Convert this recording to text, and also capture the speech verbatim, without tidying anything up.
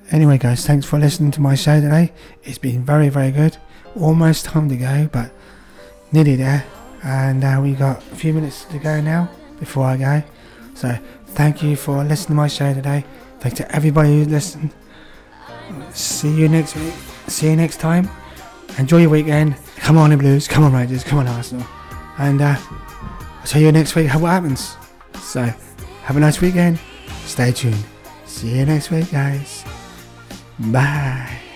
Anyway guys, thanks for listening to my show today. It's been very very good. Almost time to go, but nearly there. And uh, we got a few minutes to go now before I go. So thank you for listening to my show today. Thanks to everybody who listened. See you next week. See you next time. Enjoy your weekend. Come on the Blues. Come on Rangers. Come on Arsenal. And uh, I'll tell you next week how what happens. So have a nice weekend. Stay tuned. See you next week guys. Bye.